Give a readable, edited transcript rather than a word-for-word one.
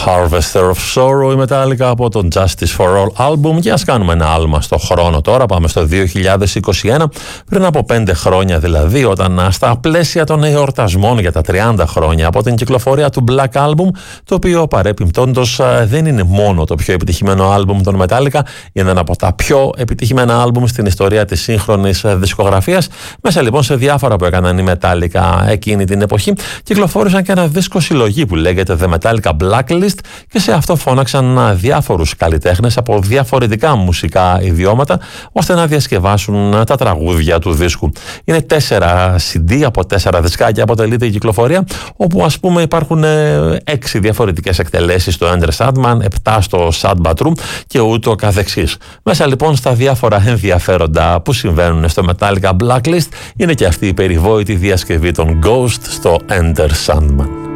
Harvester of Sorrow, η Metallica από το Justice for All album. Και ας κάνουμε ένα άλμα στο χρόνο τώρα. Πάμε στο 2021, πριν από 5 χρόνια δηλαδή, όταν στα πλαίσια των εορτασμών για τα 30 χρόνια από την κυκλοφορία του Black Album, το οποίο παρεπιπτόντως δεν είναι μόνο το πιο επιτυχημένο άλμπουμ των Metallica, είναι ένα από τα πιο επιτυχημένα άλμπουμ στην ιστορία της σύγχρονης δισκογραφίας. Μέσα λοιπόν σε διάφορα που έκαναν οι Metallica εκείνη την εποχή, κυκλοφόρησαν και ένα δίσκο συλλογή που λέγεται The Metallica Blacklist, και σε αυτό φώναξαν διάφορους καλλιτέχνες από διαφορετικά μουσικά ιδιώματα ώστε να διασκευάσουν τα τραγούδια του δίσκου. Είναι 4 CD από 4 δισκάκια αποτελείται η κυκλοφορία, όπου ας πούμε υπάρχουν 6 διαφορετικές εκτελέσεις στο Enter Sandman, 7 στο Sad But True και ούτω καθεξής. Μέσα λοιπόν στα διάφορα ενδιαφέροντα που συμβαίνουν στο Metallica Blacklist είναι και αυτή η περιβόητη διασκευή των Ghost στο Enter Sandman.